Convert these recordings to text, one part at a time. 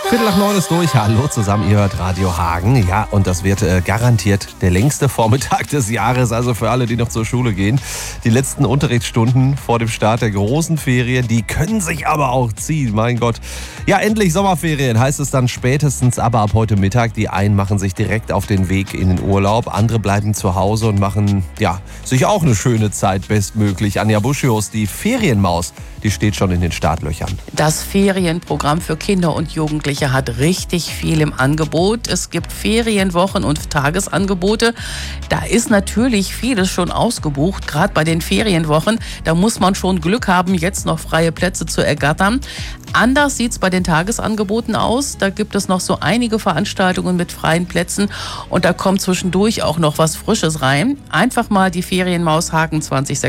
8:15 ist durch. Hallo zusammen, ihr hört Radio Hagen. Ja, und das wird garantiert der längste Vormittag des Jahres, also für alle, die noch zur Schule gehen. Die letzten Unterrichtsstunden vor dem Start der großen Ferien, die können sich aber auch ziehen, mein Gott. Ja, endlich Sommerferien heißt es dann spätestens, aber ab heute Mittag. Die einen machen sich direkt auf den Weg in den Urlaub, andere bleiben zu Hause und machen, ja, sich auch eine schöne Zeit bestmöglich. Anja Buschius, die Ferienmaus, die steht schon in den Startlöchern. Das Ferienprogramm für Kinder und Jugendliche hat richtig viel im Angebot. Es gibt Ferienwochen und Tagesangebote. Da ist natürlich vieles schon ausgebucht, gerade bei den Ferienwochen. Da muss man schon Glück haben, jetzt noch freie Plätze zu ergattern. Anders sieht es bei den Tagesangeboten aus. Da gibt es noch so einige Veranstaltungen mit freien Plätzen und da kommt zwischendurch auch noch was Frisches rein. Einfach mal die Ferienmaus Hagen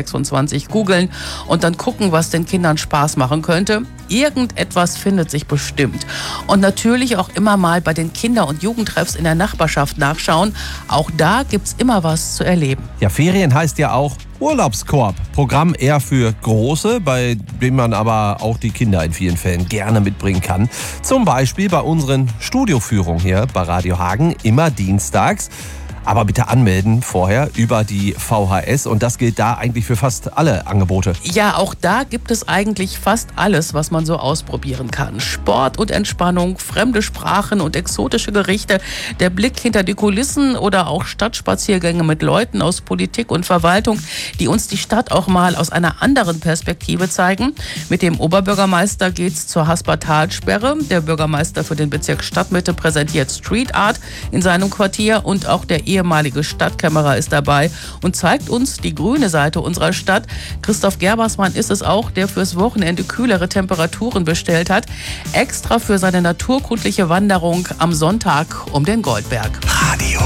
2026 googeln und dann gucken, was den Kindern Spaß machen könnte. Irgendetwas findet sich bestimmt. Und natürlich auch immer mal bei den Kinder- und Jugendtreffs in der Nachbarschaft nachschauen. Auch da gibt's immer was zu erleben. Ja, Ferien heißt ja auch Urlaubskorb. Programm eher für Große, bei dem man aber auch die Kinder in vielen Fällen gerne mitbringen kann. Zum Beispiel bei unseren Studioführungen hier bei Radio Hagen, immer dienstags. Aber bitte anmelden vorher über die VHS und das gilt da eigentlich für fast alle Angebote. Ja, auch da gibt es eigentlich fast alles, was man so ausprobieren kann. Sport und Entspannung, fremde Sprachen und exotische Gerichte, der Blick hinter die Kulissen oder auch Stadtspaziergänge mit Leuten aus Politik und Verwaltung, die uns die Stadt auch mal aus einer anderen Perspektive zeigen. Mit dem Oberbürgermeister geht's zur Haspertalsperre. Der Bürgermeister für den Bezirk Stadtmitte präsentiert Street Art in seinem Quartier und auch der ehemalige Stadtkämmerer ist dabei und zeigt uns die grüne Seite unserer Stadt. Christoph Gerbersmann ist es auch, der fürs Wochenende kühlere Temperaturen bestellt hat, extra für seine naturkundliche Wanderung am Sonntag um den Goldberg. Radio